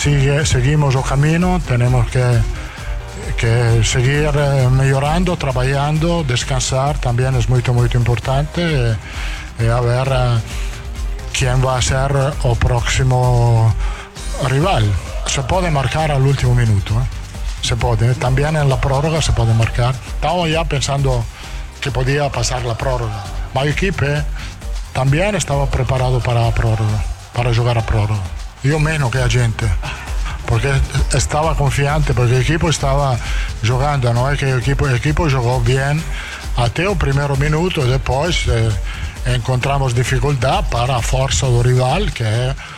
seguimos el camino, tenemos que seguir mejorando, trabajando, descansar también es muy importante y a ver quién va a ser el próximo rival. Se puede marcar al último minuto, se puede, también en la prórroga se puede marcar. Estaba ya pensando que podía pasar la prórroga, pero el equipo también estaba preparado para la prórroga, para jugar a prórroga. Yo menos que la gente, porque estaba confiante, porque el equipo estaba jugando, no es que el equipo jugó bien hasta el primer minuto y después encontramos dificultad para la fuerza del rival, que es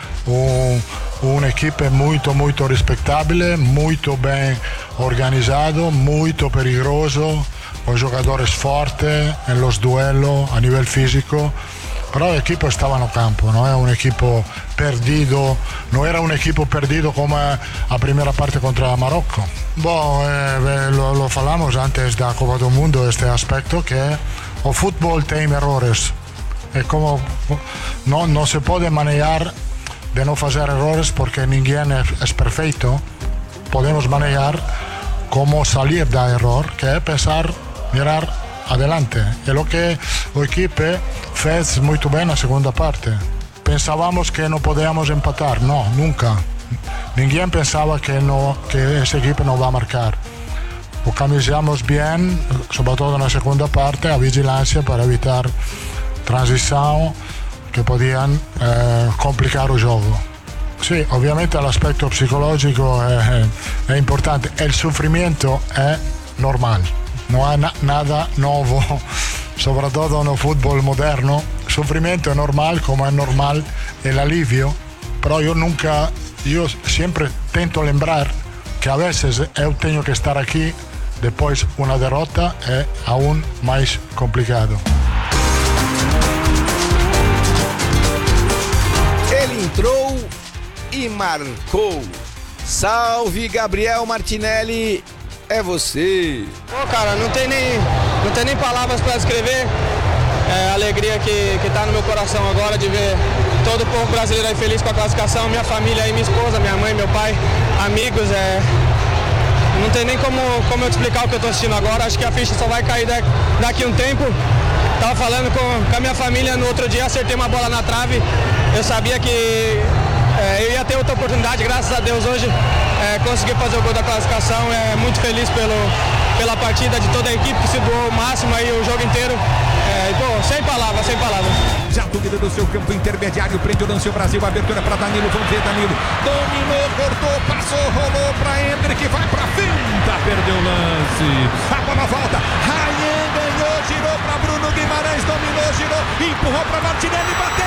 un equipo muy respetable, muy bien organizado, muy peligroso, con jugadores fuertes en los duelos a nivel físico. Pero el equipo estaba en el campo, no era un equipo perdido, no era un equipo perdido como la primera parte contra Marocco. Lo hablamos antes de la Copa del Mundo, este aspecto, que el fútbol tiene errores. Es como no se puede manejar de no hacer errores porque ninguém es perfecto. Podemos manejar cómo salir del error, que es pensar, mirar adelante. Es lo que el equipo fez muy bien en la segunda parte. Pensábamos que no podíamos empatar, no, nunca. Ninguém pensaba que ese equipo no va a marcar. Organizamos bien, sobre todo en la segunda parte, a vigilancia para evitar transición que podían complicar el juego. Sí, obviamente el aspecto psicológico es importante. El sufrimiento es normal. No hay nada nuevo, sobre todo en el fútbol moderno. El sufrimiento es normal, como es normal el alivio, pero yo siempre intento lembrar que a veces yo tengo que estar aquí, después una derrota es aún más complicado. Ele entrou e marcou. Salve, Gabriel Martinelli, é você. Pô, cara, não tem nem palavras para descrever a alegria que tá no meu coração agora de ver todo o povo brasileiro aí feliz com a classificação, minha família aí, minha esposa, minha mãe, meu pai, amigos, não tem nem como eu te explicar o que eu tô assistindo agora. Acho que a ficha só vai cair daqui um tempo. Tava falando com a minha família no outro dia, acertei uma bola na trave, eu sabia que eu ia ter outra oportunidade, graças a Deus hoje consegui fazer o gol da classificação. Muito feliz pela partida de toda a equipe que se doou o máximo aí o jogo inteiro. Sem palavras. Já domina do seu campo intermediário, prende o lance o Brasil, abertura para Danilo, vamos ver Danilo, dominou, cortou, passou, rolou para Endrick, vai para finta, perdeu o lance, a bola volta, Rayan ganhou, girou para Bruno Guimarães, dominou, girou, empurrou para Martinelli, bateu!